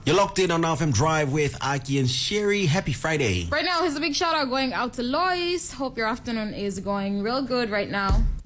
You're locked in on FM Drive with Aki and Sherry. Happy Friday. Right now, here's a big shout out going out to Lois. Hope your afternoon is going real good right now.